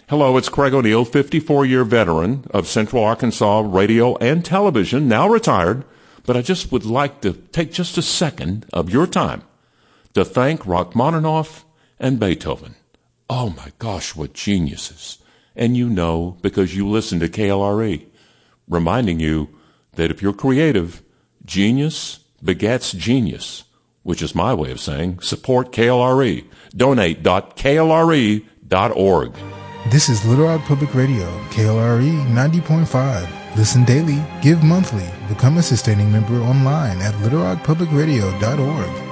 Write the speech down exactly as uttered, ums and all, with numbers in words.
Hello, it's Craig O'Neill, fifty-four-year veteran of Central Arkansas radio and television, now retired, but I just would like to take just a second of your time to thank Rachmaninoff and Beethoven. Oh my gosh, what geniuses. And you know, because you listen to K L R E, reminding you that if you're creative, genius begets genius, which is my way of saying support K L R E. Donate dot K L R E dot org. This is Little Rock Public Radio, K L R E ninety point five. Listen daily, give monthly, become a sustaining member online at little rock public radio dot org.